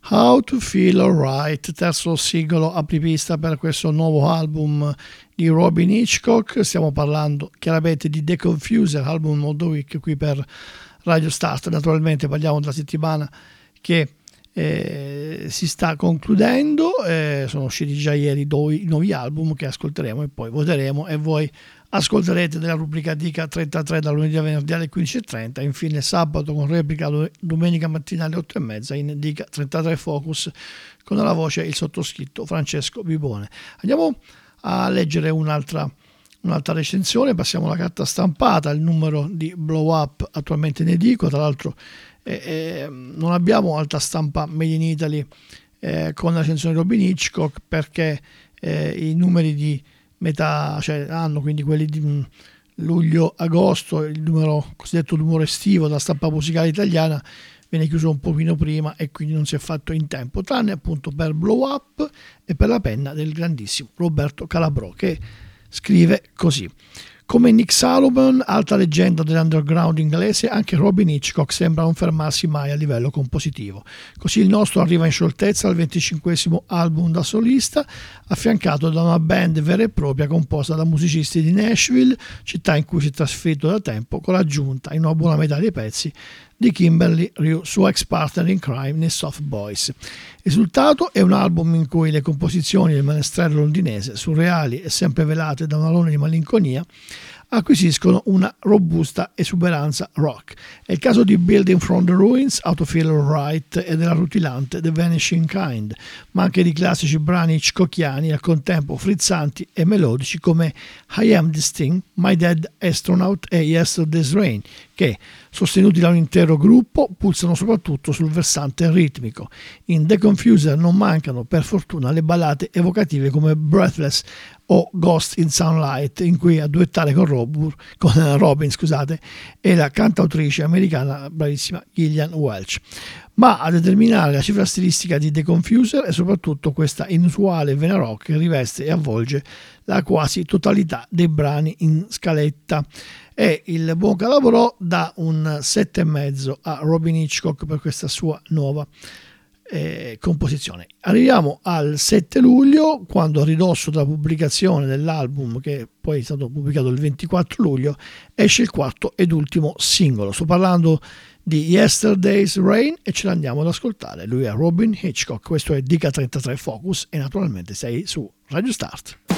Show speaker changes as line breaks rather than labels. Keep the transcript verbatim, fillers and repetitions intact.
How to Feel Alright, terzo singolo apripista per questo nuovo album di Robyn Hitchcock. Stiamo parlando chiaramente di The Confuser, album of the week qui per Radio Start. Naturalmente parliamo della settimana che eh, si sta concludendo, eh, sono usciti già ieri due nuovi album che ascolteremo e poi voteremo, e voi ascolterete della rubrica Dica trentatré dal lunedì a venerdì alle quindici e trenta, infine sabato con replica domenica mattina alle otto e mezza in Dica trentatré Focus con alla voce il sottoscritto Francesco Bibone. Andiamo a leggere un'altra un'altra recensione, passiamo alla carta stampata, il numero di Blow Up attualmente in edicola, tra l'altro eh, eh, non abbiamo alta stampa Made in Italy eh, con la recensione di Robyn Hitchcock perché eh, i numeri di metà cioè anno, quindi quelli di luglio-agosto, il numero cosiddetto numero estivo della stampa musicale italiana viene chiuso un pochino prima e quindi non si è fatto in tempo, tranne appunto per Blow Up e per la penna del grandissimo Roberto Calabrò, che scrive così: come Nick Salomon, alta leggenda dell'underground inglese, anche Robyn Hitchcock sembra non fermarsi mai a livello compositivo. Così il nostro arriva in scioltezza al venticinquesimo album da solista, affiancato da una band vera e propria composta da musicisti di Nashville, città in cui si è trasferito da tempo, con l'aggiunta in una buona metà dei pezzi di Kimberly Rue, suo ex partner in crime nei Soft Boys. Il risultato è un album in cui le composizioni del menestrello londinese, surreali e sempre velate da un alone di malinconia, acquisiscono una robusta esuberanza rock. È il caso di Building from the Ruins, How to Feel Alright e della rutilante The Vanishing Kind, ma anche di classici brani hitchcockiani al contempo frizzanti e melodici come I Am This Thing, My Dead Astronaut e Yesterday's Rain, che, sostenuti da un intero gruppo, pulsano soprattutto sul versante ritmico. In The Confuser non mancano, per fortuna, le ballate evocative come Breathless o Ghost in Sunlight, in cui a duettare con, Robur, con Robyn scusate, e la cantautrice americana bravissima Gillian Welch. Ma a determinare la cifra stilistica di The Confuser è soprattutto questa inusuale vena rock che riveste e avvolge la quasi totalità dei brani in scaletta. E il buon Calabrò dà un sette e mezzo a Robyn Hitchcock per questa sua nuova eh, composizione. Arriviamo al sette luglio, quando a ridosso della pubblicazione dell'album, che poi è stato pubblicato il ventiquattro luglio, esce il quarto ed ultimo singolo. Sto parlando di Yesterday's Rain e ce l'andiamo ad ascoltare. Lui è Robyn Hitchcock, questo è Dica trentatré Focus e naturalmente sei su Radio Start.